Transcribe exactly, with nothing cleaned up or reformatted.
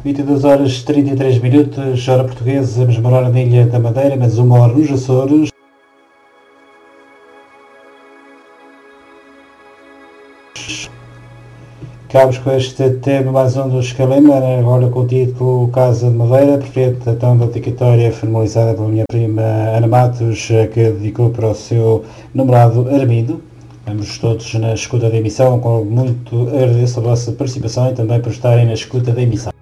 vinte e duas horas e trinta e três minutos, hora portuguesa, vamos morar na Ilha da Madeira, mas uma hora nos Açores. Acabamos com este tema mais um do Escalema, agora com o título Casa de Madeira, perfeita então da dedicatória formalizada pela minha prima Ana Matos, que dedicou para o seu namorado Armindo. Vamos todos na escuta da emissão, com muito agradeço a vossa participação e também por estarem na escuta da emissão.